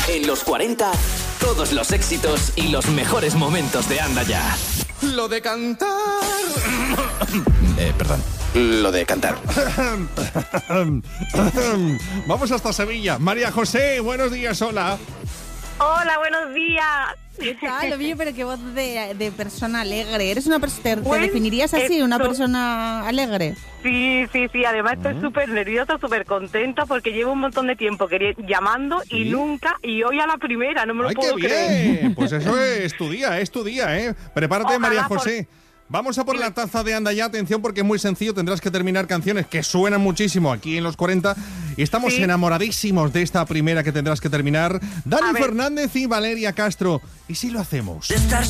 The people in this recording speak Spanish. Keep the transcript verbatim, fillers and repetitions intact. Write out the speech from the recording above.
En los cuarenta, todos los éxitos y los mejores momentos de Anda Ya. Lo de cantar... eh, perdón. Lo de cantar. Vamos hasta Sevilla. María José, buenos días, hola. Hola, buenos días. ¿Qué tal? Oye, pero qué voz de, de persona alegre. ¿Eres una persona, te, Pues, te definirías así, esto... una persona alegre? Sí, sí, sí. Además estoy súper nerviosa, súper contenta porque llevo un montón de tiempo queri- llamando y ¿Sí? nunca, y hoy a la primera, no me lo ¡Ay, puedo qué creer. bien! Pues eso es tu día, es tu día, ¿eh? Prepárate, Ojalá María por- José. Vamos a por la taza de Anda Ya. Atención, porque es muy sencillo. Tendrás que terminar canciones que suenan muchísimo aquí en los cuarenta. Y estamos Sí. enamoradísimos de esta primera que tendrás que terminar. Dani A ver. Fernández y Valeria Castro. ¿Y si lo hacemos? Estás